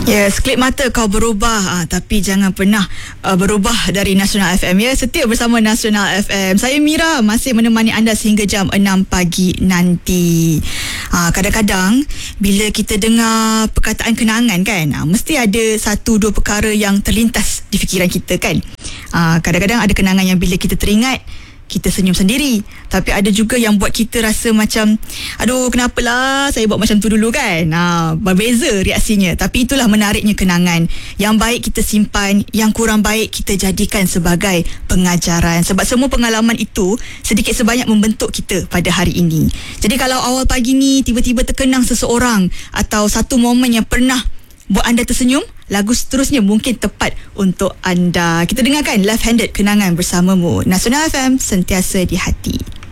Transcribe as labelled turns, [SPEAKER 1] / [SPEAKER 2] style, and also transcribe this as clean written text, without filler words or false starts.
[SPEAKER 1] Ya, sekelip mata kau berubah, tapi jangan pernah berubah dari Nasional FM. Ya, setia bersama Nasional FM. Saya Mira masih menemani anda sehingga jam 6 pagi nanti. Kadang-kadang bila kita dengar perkataan kenangan kan, mesti ada satu dua perkara yang terlintas di fikiran kita kan. Kadang-kadang ada kenangan yang bila kita teringat, kita senyum sendiri. Tapi ada juga yang buat kita rasa macam, aduh kenapalah saya buat macam tu dulu kan. Berbeza reaksinya. Tapi itulah menariknya kenangan. Yang baik kita simpan, yang kurang baik kita jadikan sebagai pengajaran. Sebab semua pengalaman itu sedikit sebanyak membentuk kita pada hari ini. Jadi kalau awal pagi ni tiba-tiba terkenang seseorang atau satu momen yang pernah buat anda tersenyum, lagu seterusnya mungkin tepat untuk anda. Kita dengarkan Left Handed, kenangan bersamamu. Nasional FM, sentiasa di hati.